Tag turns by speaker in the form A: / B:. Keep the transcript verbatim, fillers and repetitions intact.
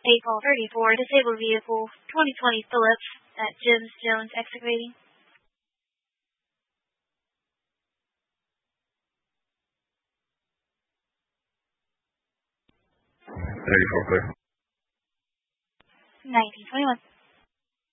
A: A call thirty-four, disabled vehicle, twenty twenty Phillips at Jim's Jones Excavating.
B: thirty-four clear.
A: nineteen twenty-one.